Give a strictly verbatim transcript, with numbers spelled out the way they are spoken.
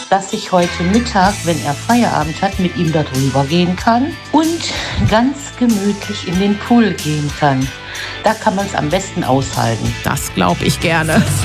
dass ich heute Mittag, wenn er Feierabend hat, mit ihm da drüber gehen kann und ganz gemütlich in den Pool gehen kann. Da kann man es am besten aushalten. Das glaube ich gerne.